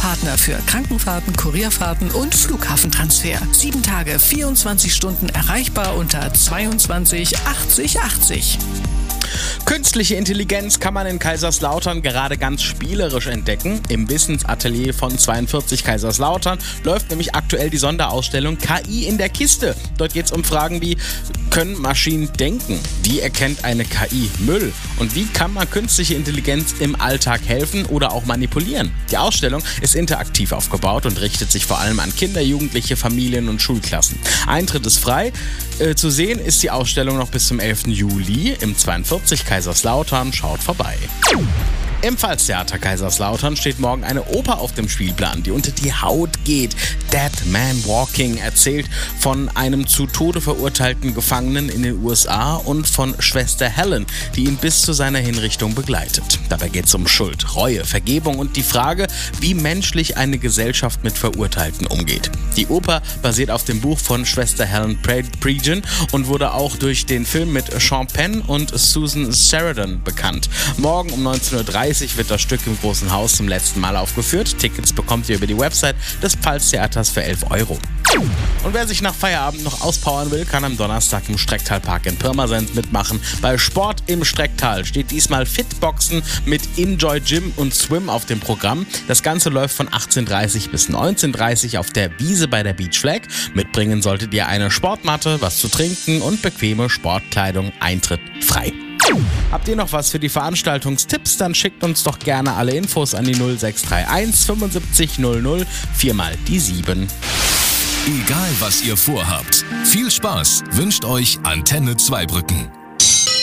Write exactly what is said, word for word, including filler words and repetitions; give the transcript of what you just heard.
Partner für Krankenfahrten, Kurierfahrten und Flughafentransfer. Sieben Tage, vierundzwanzig Stunden erreichbar unter zweiundzwanzig achtzig achtzig. Künstliche Intelligenz kann man in Kaiserslautern gerade ganz spielerisch entdecken. Im Wissensatelier von zweiundvierzig Kaiserslautern läuft nämlich aktuell die Sonderausstellung K I in der Kiste. Dort geht es um Fragen wie: Können Maschinen denken? Wie erkennt eine K I Müll? Und wie kann man künstliche Intelligenz im Alltag helfen oder auch manipulieren? Die Ausstellung ist interaktiv aufgebaut und richtet sich vor allem an Kinder, Jugendliche, Familien und Schulklassen. Eintritt ist frei. Äh, zu sehen ist die Ausstellung noch bis zum elften Juli im zweiundvierzig Kaiserslautern. Schaut vorbei. Im Pfalztheater Kaiserslautern steht morgen eine Oper auf dem Spielplan, die unter die Haut geht. Dead Man Walking erzählt von einem zu Tode verurteilten Gefangenen in den U S A und von Schwester Helen, die ihn bis zu seiner Hinrichtung begleitet. Dabei geht es um Schuld, Reue, Vergebung und die Frage, wie menschlich eine Gesellschaft mit Verurteilten umgeht. Die Oper basiert auf dem Buch von Schwester Helen Prejean und wurde auch durch den Film mit Sean Penn und Susan Sarandon bekannt. Morgen um neunzehn Uhr dreißig wird das Stück im Großen Haus zum letzten Mal aufgeführt. Tickets bekommt ihr über die Website des Pfalztheaters für elf Euro. Und wer sich nach Feierabend noch auspowern will, kann am Donnerstag im Strecktalpark in Pirmasens mitmachen. Bei Sport im Strecktal steht diesmal Fitboxen mit Enjoy Gym und Swim auf dem Programm. Das Ganze läuft von achtzehn Uhr dreißig bis neunzehn Uhr dreißig auf der Wiese bei der Beach Flag. Mitbringen solltet ihr eine Sportmatte, was zu trinken und bequeme Sportkleidung. Eintritt frei. Habt ihr noch was für die Veranstaltungstipps? Dann schickt uns doch gerne alle Infos an die null sechs drei eins fünfundsiebzig null null viermal die sieben. Egal was ihr vorhabt, viel Spaß wünscht euch Antenne Zweibrücken.